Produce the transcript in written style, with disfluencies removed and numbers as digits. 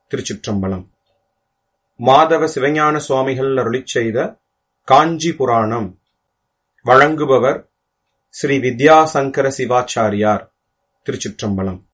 திருச்சிற்றம்பலம். மாதவ சிவஞான சுவாமிகள் அருளிச் செய்த காஞ்சி புராணம். வழங்குபவர் ஸ்ரீ வித்யாசங்கர சிவாச்சாரியார். திருச்சிற்றம்பலம்.